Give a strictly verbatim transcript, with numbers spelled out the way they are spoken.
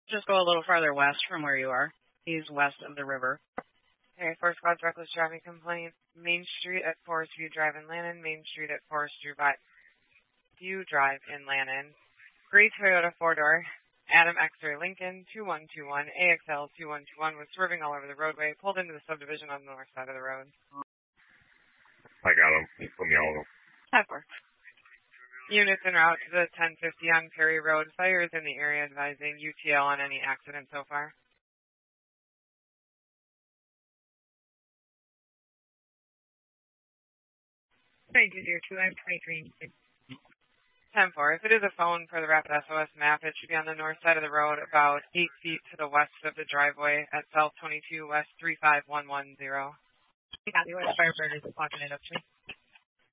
Just go a little farther west from where you are. He's west of the river. Okay, four squads, reckless driving complaint. Main Street at Forest View Drive in Lannon. Main Street at Forest View Drive in Lannon. Gray Toyota four-door. Adam X-Ray Lincoln, two one two one, A X L two one two one, was swerving all over the roadway, pulled into the subdivision on the north side of the road. I got him. He put me all over. That works. Units en route to the ten fifty on Perry Road. Fire is in the area advising U T L on any accident so far. Three two zero two, I'm twenty-three. ten four. If it is a phone for the Rapid S O S map, it should be on the north side of the road, about eight feet to the west of the driveway at South twenty-two West three five one one zero. Copy. What firebird is walking it up to me?